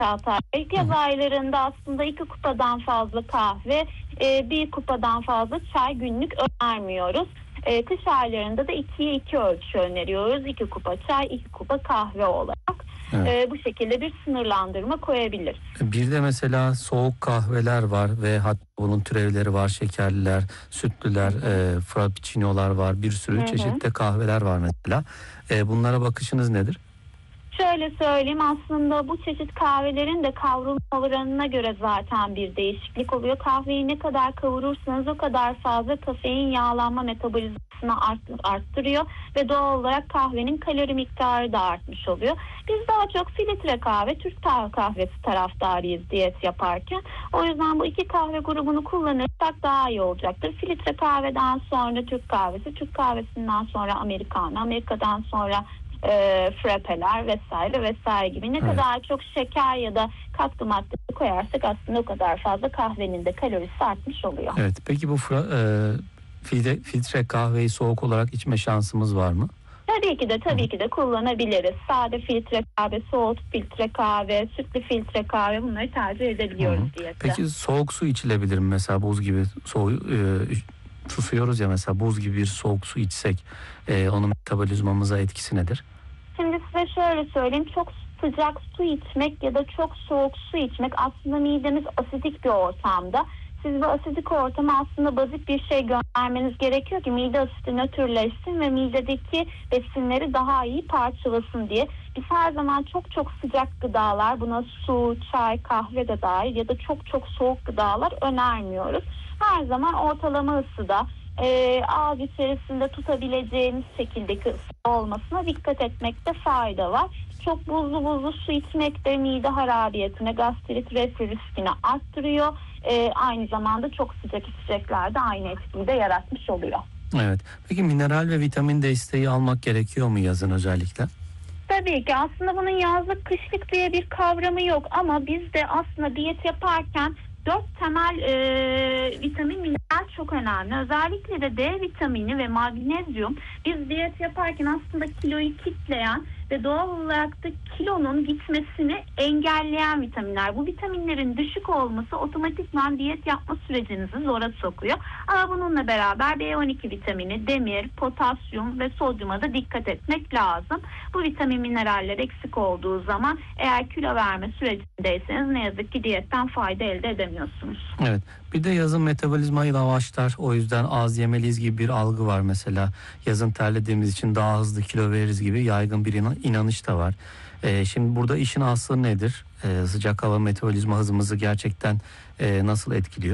Çağatay Bey. Yaz aylarında aslında 2 kupadan fazla kahve, 1 kupadan fazla çay günlük önermiyoruz. Kış aylarında da 2'ye 2 ölçü öneriyoruz. 2 kupa çay, 2 kupa kahve olarak. Evet. Bu şekilde bir sınırlandırma koyabiliriz. Bir de mesela soğuk kahveler var ve hatta bunun türevleri var. Şekerliler, sütlüler, frappuccino'lar var. Bir sürü çeşitli kahveler var mesela. Bunlara bakışınız nedir? Şöyle söyleyeyim, aslında bu çeşit kahvelerin de kavrulma oranına göre zaten bir değişiklik oluyor. Kahveyi ne kadar kavurursanız o kadar fazla kafein yağlanma metabolizmasını arttırıyor ve doğal olarak kahvenin kalori miktarı da artmış oluyor. Biz daha çok filtre kahve, Türk kahvesi taraftarıyız diyet yaparken. O yüzden bu 2 kahve grubunu kullanırsak daha iyi olacaktır. Filtre kahveden sonra Türk kahvesi, Türk kahvesinden sonra Americano, Amerika'dan sonra frappeler vesaire gibi. Ne kadar çok şeker ya da katkı maddesi koyarsak aslında o kadar fazla kahvenin de kalorisi artmış oluyor. Evet. Peki bu filtre kahveyi soğuk olarak içme şansımız var mı? Tabii ki de kullanabiliriz. Sade filtre kahve, soğuk filtre kahve, sütlü filtre kahve, bunları tercih edebiliyoruz diyette. Peki soğuk su içilebilir mi? Mesela buz gibi susuyoruz ya, mesela buz gibi bir soğuk su içsek onun metabolizmamıza etkisi nedir? Şimdi size şöyle söyleyeyim, çok sıcak su içmek ya da çok soğuk su içmek aslında midemiz asidik bir ortamda. Siz bu asidik ortama aslında basit bir şey göndermeniz gerekiyor ki mide asidi nötrleşsin ve midedeki besinleri daha iyi parçalasın diye. Biz her zaman çok sıcak gıdalar, buna su, çay, kahve de dahil ya da çok soğuk gıdalar önermiyoruz. Her zaman ortalama ısıda ağız içerisinde tutabileceğimiz şekildeki ısı olmasına dikkat etmekte fayda var. Çok buzlu su içmek de mide harabiyetine, gastrit, reflü riskini arttırıyor. Aynı zamanda çok sıcak içecekler de aynı etkiyi de yaratmış oluyor. Evet. Peki mineral ve vitamin desteği almak gerekiyor mu yazın özellikle? Tabii ki aslında bunun yazlık kışlık diye bir kavramı yok ama biz de aslında diyet yaparken 4 temel vitamin, mineral çok önemli. Özellikle de D vitamini ve magnezyum biz diyet yaparken aslında kiloyu kitleyen ve doğal olarak da kilonun gitmesini engelleyen vitaminler. Bu vitaminlerin düşük olması otomatikman diyet yapma sürecinizi zora sokuyor. Ama bununla beraber B12 vitamini, demir, potasyum ve sodyuma da dikkat etmek lazım. Bu vitamin, mineraller eksik olduğu zaman eğer kilo verme sürecindeyseniz ne yazık ki diyetten fayda elde edemiyorsunuz. Evet. Bir de yazın metabolizmayı yavaşlar. O yüzden az yemeliyiz gibi bir algı var mesela. Yazın terlediğimiz için daha hızlı kilo veririz gibi yaygın bir inanış da var. Şimdi burada işin aslı nedir? Sıcak hava metabolizma hızımızı gerçekten nasıl etkiliyor?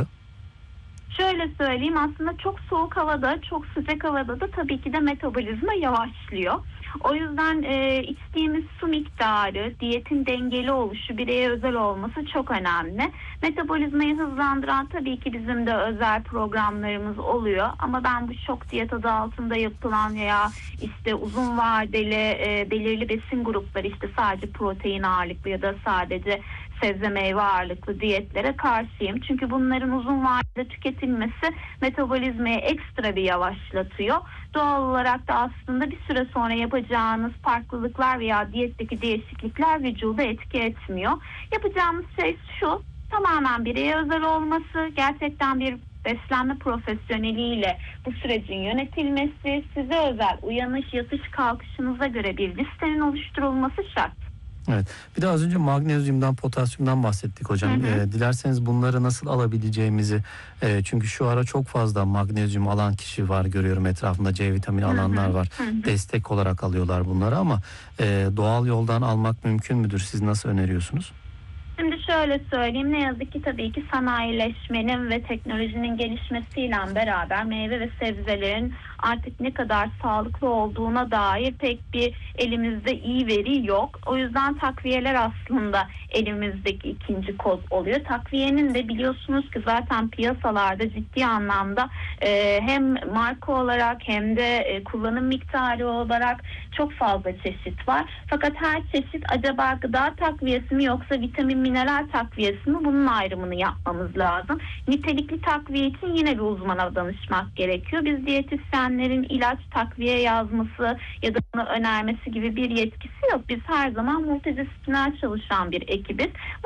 Şöyle söyleyeyim, aslında çok soğuk havada, çok sıcak havada da tabii ki de metabolizma yavaşlıyor. O yüzden içtiğimiz su miktarı, diyetin dengeli oluşu, bireye özel olması çok önemli. Metabolizmayı hızlandıran tabii ki bizim de özel programlarımız oluyor. Ama ben bu şok diyet adı altında yapılan veya işte uzun vadeli belirli besin grupları, işte sadece protein ağırlıklı ya da sadece sebze meyve ağırlıklı diyetlere karşıyım. Çünkü bunların uzun vadede tüketilmesi metabolizmayı ekstra bir yavaşlatıyor. Doğal olarak da aslında bir süre sonra yapacağınız farklılıklar veya diyetteki değişiklikler vücuda etki etmiyor. Yapacağımız şey şu: tamamen bireye özel olması, gerçekten bir beslenme profesyoneliyle bu sürecin yönetilmesi, size özel uyanış, yatış, kalkışınıza göre bir listenin oluşturulması şart. Evet. Bir de az önce magnezyumdan, potasyumdan bahsettik hocam. Dilerseniz bunları nasıl alabileceğimizi, çünkü şu ara çok fazla magnezyum alan kişi var, görüyorum etrafımda, C vitamini alanlar var. Destek olarak alıyorlar bunları ama doğal yoldan almak mümkün müdür? Siz nasıl öneriyorsunuz? Şimdi şöyle söyleyeyim, ne yazık ki tabii ki sanayileşmenin ve teknolojinin gelişmesiyle beraber meyve ve sebzelerin artık ne kadar sağlıklı olduğuna dair pek bir elimizde iyi veri yok. O yüzden takviyeler aslında elimizdeki ikinci koz oluyor. Takviyenin de biliyorsunuz ki zaten piyasalarda ciddi anlamda hem marka olarak hem de kullanım miktarı olarak çok fazla çeşit var. Fakat her çeşit acaba gıda takviyesi mi yoksa vitamin mineral takviyesi mi, bunun ayrımını yapmamız lazım. Nitelikli takviye için yine bir uzmana danışmak gerekiyor. Biz diyetisyen diyetisyenlerin ilaç takviye yazması ya da bunu önermesi gibi bir yetkisi yok. Biz her zaman multidisipliner çalışan bir ekibiz.